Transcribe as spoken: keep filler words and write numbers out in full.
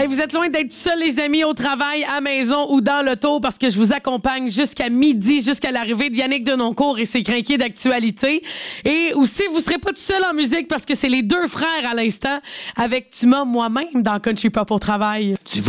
vous êtes loin d'être seuls, les amis, au travail, à maison ou dans l'auto, parce que je vous accompagne jusqu'à midi, jusqu'à l'arrivée de Yannick Denoncourt et ses crinquiers d'actualité. Et aussi, vous serez pas tout seul en musique, parce que c'est les deux frères à l'instant avec Tu m'as moi-même dans Country Pop au travail. Tu